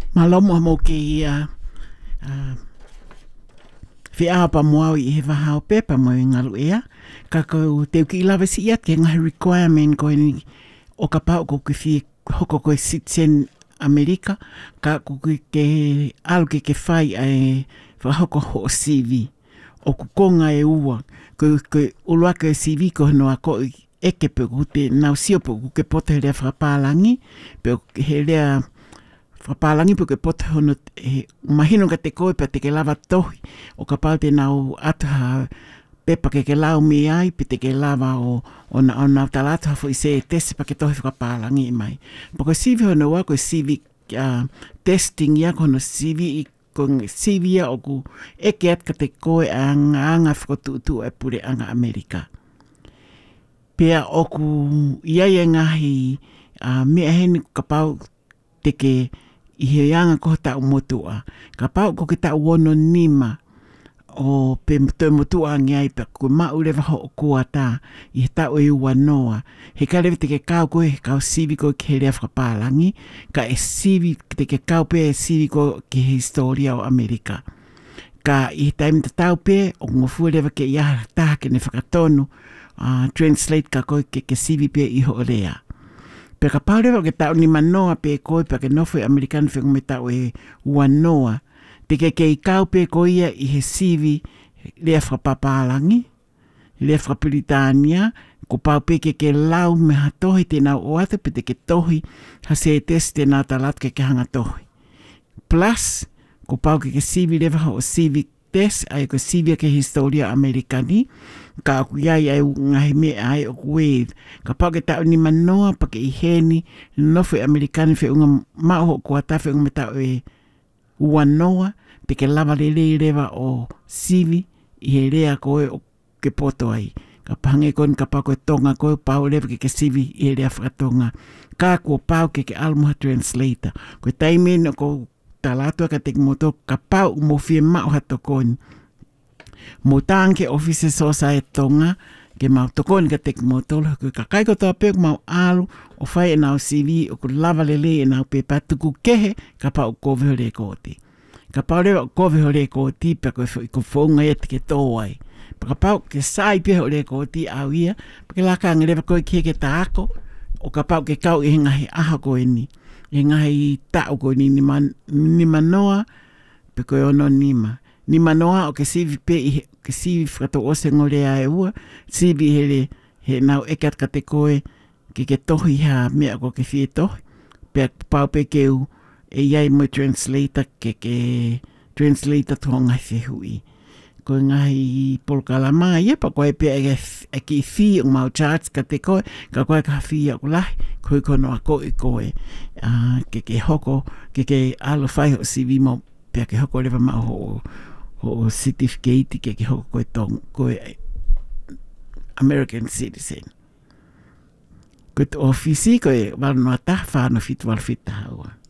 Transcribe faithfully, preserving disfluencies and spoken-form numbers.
Malomo mo ke ia uh, whia pa moau I he wahao pepa mo I ngalu ea. Ka kau teu ki lawa si iat ke ngahi requirement ko ni o ka pao ko ki whi hoko ko citizen Amerika. Ka ku ke alu ke ke whai ai whahoko ho o C V. O ku konga e ua. Ko ke ulua ke C V ko no a ko eke pe ku te nau sio pe ku ke pote rea whapālangi. Pe he rea whapalangi po ke pota hono e mahino ka te koe pa te ke lava tohi o ka pau te nau ataha pepa ke ke lau mi ai pe te ke lava o o na o nau talata hafo I se e tese pa ke tohi whapalangi I mai. Po ko C V hono wa ko C V uh, testing ia kono C V I ko C V ia o ku eke at ka te koe anga anga whakotutu e pure anga Amerika. Pea o ku iai e ngahi uh, mea heni ka pau te ke I he anga ko ta motua ka pau ko ke ta wono nima o pe to motua ngai pe ko ma ule ho ko ata I ta o I wanoa he ka le te ke ka ko he ka C V ko ke le fa palangi ka e C V te ke ka pe C V ko ke historia o Amerika ka I time te tau pe o ngofu le ke ia ta ke ne fa tonu uh, translate ka ko ke ke C V pe I ho lea. Pe ka paurewa ke tau ni manoa pe koe pe ke nofo Amerikanu whengu me tau e wanoa. Te ke ke I kau pe koe ia I he C V lea whapapālangi, lea whapuritania, ko pau pe ke ke lau me ha tohi te nau o atu pe te ke tohi ha se test te nau talat ke ke hanga tohi. Plus, ko pau ke ke C V lea o C V test ai ko C V ke historia Amerikani, ka aku iai ai ngahi me ai o kuwe ka pau ke tau ni manoa pa ke I heni nofo Amerikani whi unga maho kua ta whi unga me tau e wanoa pe ke lava lele rewa o C V I he rea koe o ke poto ai ka pange kon ka pau koe tonga koe pau lewa ke ke C V I he rea whakatonga ka kua pau ke ke almoha translator koe taimen o ko talatua ka tek moto ka pau mo fie mao hato koni mo tanke office sosa e tonga ke mau tokoni ka tek motolo ko ka kai ko to pe mau alu o fai e nau C V o ko lava lele e nau pe patuku kehe ka pa o kove hore koti ka pa ore kove hore koti pe ko ko fonga e te ke toai pa ka pa ke sai pe hore koti au ia pe la ka ngere ko ke ke taako o ka pa ke kau e ngahi aha ko ni e ngahi ta ko ni ni man ni manoa pe ko ono nima ni manoa o ke C V pe ke C V frato o se ngore ai ua C V hele he nau ekat ka te koe ke ke tohi ha mea ko ke fie tohi pe pau pe ke u e iai mo translator ke ke translator tonga se hui ko ngai polkalama ia pa koe pe e, e ki fi o mau charts ka te koe ka koe ka fi o lahi koe kono a koe koe uh, ke ke hoko ke ke alo fai o C V mo pe ke hoko lewa mau ho o certificate ke ke hoko koe tong koe American citizen. Koe te ofisi koe wano ta whano fitu wal fita haua.